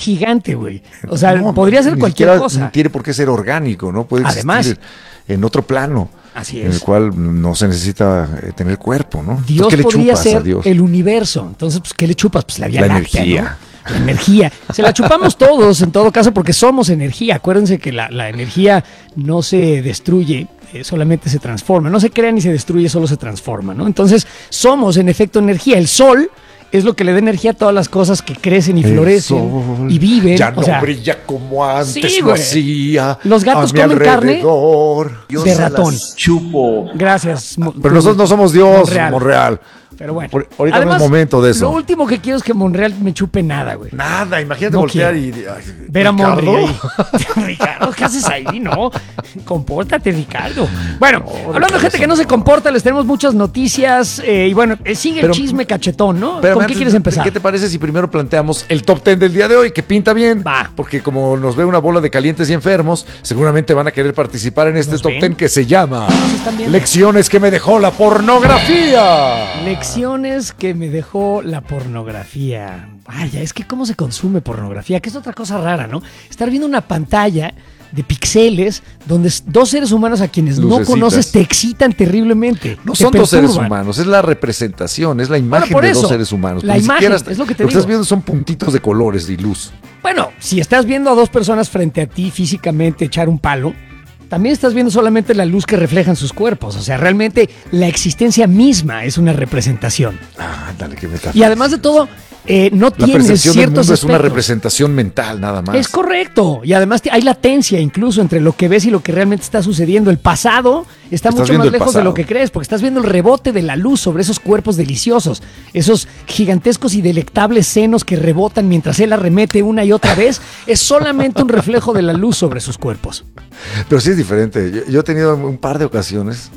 gigante, güey. O sea, No, podría ser ni cualquier siquiera cosa. No tiene por qué ser orgánico, ¿no? Puede Además, existir en otro plano. Así En el es. cual no se necesita tener cuerpo, ¿no? Dios Entonces, ¿qué le podría chupas a ser Dios? el universo. Entonces, pues, ¿qué le chupas? Pues la Vía La Láctea, energía. ¿no? La energía. Se la chupamos todos, en todo caso, porque somos energía. Acuérdense que la energía no se destruye, solamente se transforma. No se crea ni se destruye, solo se transforma, ¿no? Entonces, somos, en efecto, energía. El sol es lo que le da energía a todas las cosas que crecen y florecen sol y viven. Ya no brilla como antes sí, lo güey. hacía. Los gatos a mi comen carne alrededor. Yo de se ratón. las chupo. Gracias. Pero nosotros no somos Dios, Monreal. Monreal. Pero bueno. Ahorita Además, no es momento de eso. Lo último que quiero es que Monreal me chupe nada, güey. Nada, imagínate No voltear quiero. y... Ver a ¿Ricardo? Monreal ahí. Ricardo, ¿qué haces ahí? No, compórtate, Ricardo. Bueno, hablando de gente que no se comporta, les tenemos muchas noticias. Y bueno, sigue Pero- el chisme cachetón, ¿no? Pero ¿Con qué antes, quieres empezar? ¿Qué te parece si primero planteamos el top 10 del día de hoy, que pinta bien? Va. Porque como nos ve una bola de calientes y enfermos, seguramente van a querer participar en este ¿Nos top ven? 10 que se llama están viendo? Lecciones que me dejó la pornografía. Lecciones que me dejó la pornografía. Vaya, es que cómo se consume pornografía, que es otra cosa rara, ¿no? Estar viendo una pantalla de píxeles donde dos seres humanos a quienes no Lucecitas. conoces te excitan terriblemente. No te son dos seres perturban. humanos, es la representación, es la imagen por de eso, dos seres humanos. la Ni imagen, siquiera es lo que te Lo que estás digo. viendo son puntitos de colores y luz. Bueno, si estás viendo a dos personas frente a ti físicamente echar un palo, también estás viendo solamente la luz que reflejan sus cuerpos. O sea, realmente la existencia misma es una representación. Ah, dale, que me Y además de todo, no La tienes percepción del ciertos mundo es una aspectos. representación mental, nada más. Es correcto. Y además hay latencia incluso entre lo que ves y lo que realmente está sucediendo. El pasado está Estás mucho viendo más el lejos de pasado. lo que crees, porque estás viendo el rebote de la luz sobre esos cuerpos deliciosos, esos gigantescos y delectables senos que rebotan mientras él arremete una y otra vez. Es solamente un reflejo de la luz sobre sus cuerpos. Pero sí es diferente. Yo he tenido un par de ocasiones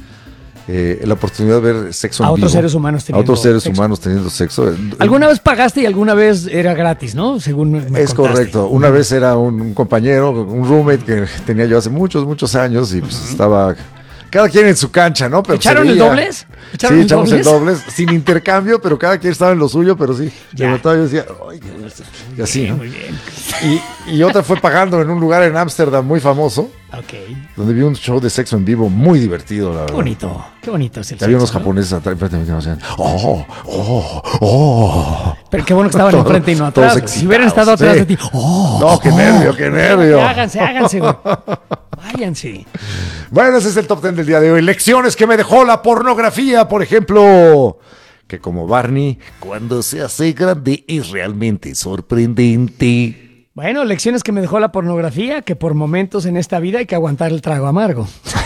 la oportunidad de ver sexo en A vivo. otros seres humanos teniendo A otros seres sexo. humanos teniendo sexo. Alguna vez pagaste y alguna vez era gratis, ¿no? Según me Es contaste. correcto. Una vez era un compañero, un roommate que tenía yo hace muchos años y pues estaba cada quien en su cancha, ¿no? Pero ¿Echaron se el veía- dobles? Sí, el echamos el dobles, sin intercambio, pero cada quien estaba en lo suyo, pero sí. Ya. Levantaba y yo decía, "Ay, y así, ¿no? Muy bien. Y otra fue pagando en un lugar en Ámsterdam muy famoso, Ok. donde vi un show de sexo en vivo muy divertido, la Qué verdad. qué bonito es el Y había unos sexo, ¿no? japoneses atrás enfrente de mí que nos decían, oh. Pero qué bueno que estaban Todos- enfrente y no todos atrás. Si hubieran excitados, estado atrás sí. de ti, No, qué nervio, qué nervio. Háganse, güey. Váyanse. Bueno, ese es el top 10 del día de hoy. Lecciones que me dejó la pornografía, por ejemplo, que como Barney, cuando se hace grande es realmente sorprendente. Bueno, lecciones que me dejó la pornografía, que por momentos en esta vida hay que aguantar el trago amargo.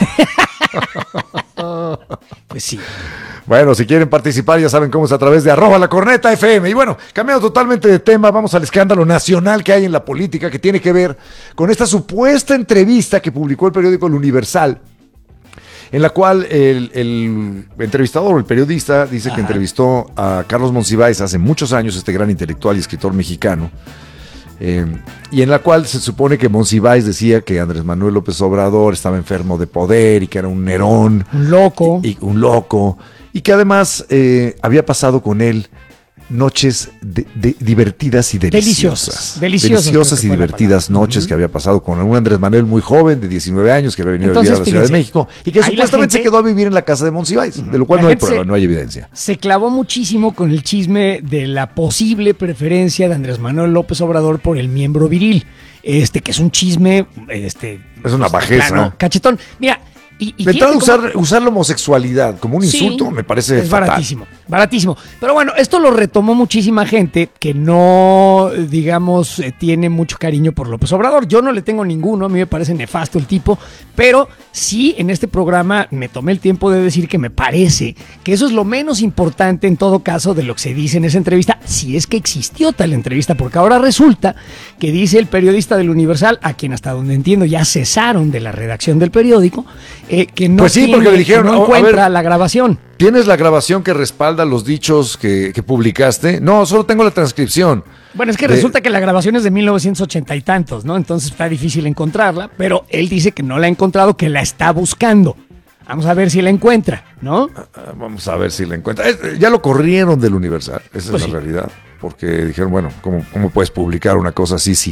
Pues sí. Bueno, si quieren participar ya saben cómo es a través de @lacorneta_fm. Y bueno, cambiando totalmente de tema, vamos al escándalo nacional que hay en la política que tiene que ver con esta supuesta entrevista que publicó el periódico El Universal, en la cual el entrevistador, el periodista, dice que entrevistó a Carlos Monsiváis hace muchos años, este gran intelectual y escritor mexicano, y en la cual se supone que Monsiváis decía que Andrés Manuel López Obrador estaba enfermo de poder y que era un Nerón, Un loco. y un loco, y que además había pasado con él noches divertidas y deliciosas. Deliciosas, creo que y fue la divertidas palabra. noches que había pasado con un Andrés Manuel muy joven, de 19 años, que había venido Entonces, a vivir a la Ciudad de fíjense, México, y que ahí la supuestamente se gente- quedó a vivir en la casa de Monsiváis, de lo cual La no hay gente prueba, se- no hay evidencia. Se clavó muchísimo con el chisme de la posible preferencia de Andrés Manuel López Obrador por el miembro viril. Que es un chisme, Es una bajeza. plano, cachetón. Mira, y De entrada, fíjate cómo- usar la homosexualidad como un Sí, insulto me parece es fatal. baratísimo. Pero bueno, esto lo retomó muchísima gente que no, digamos, tiene mucho cariño por López Obrador. Yo no le tengo ninguno, a mí me parece nefasto el tipo, pero sí en este programa me tomé el tiempo de decir que me parece que eso es lo menos importante en todo caso de lo que se dice en esa entrevista, si es que existió tal entrevista, porque ahora resulta que dice el periodista del Universal, a quien hasta donde entiendo ya cesaron de la redacción del periódico, que no, Pues sí, porque le dijeron, que no a ver, encuentra la grabación. ¿Tienes la grabación que respalda los dichos que publicaste? No, solo tengo la transcripción. Bueno, es que resulta que la grabación es de 1980 y tantos, ¿no? Entonces está difícil encontrarla, pero él dice que no la ha encontrado, que la está buscando. Vamos a ver si la encuentra, ¿no? Vamos a ver si la encuentra. Ya lo corrieron del Universal, esa Pues es sí. la realidad. Porque dijeron, bueno, ¿cómo puedes publicar una cosa así sin